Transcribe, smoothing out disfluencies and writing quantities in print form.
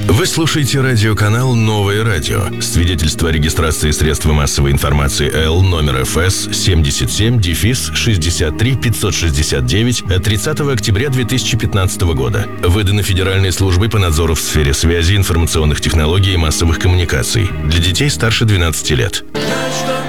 Вы слушаете радиоканал «Новое радио». Свидетельство о регистрации средства массовой информации Л номер ФС 77-63-569 от 30 октября 2015 года. Выдано Федеральной службой по надзору в сфере связи, информационных технологий и массовых коммуникаций. Для детей старше 12 лет.